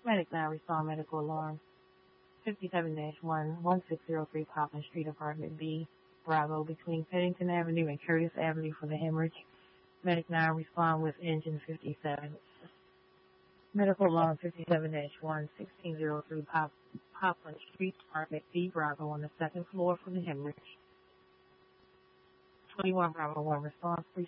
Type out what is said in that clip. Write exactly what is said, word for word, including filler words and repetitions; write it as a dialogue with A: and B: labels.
A: Medic nine respond medical alarm. fifty-seven dash one, one six zero three Poplin Street, apartment B, Bravo, between Pennington Avenue and Curtis Avenue for the hemorrhage. Medic nine respond with engine fifty-seven. Medical alarm fifty-seven dash one, sixteen oh three Pop, Poplin Street, apartment B, Bravo, on the second floor for the hemorrhage. twenty-one Bravo one response, please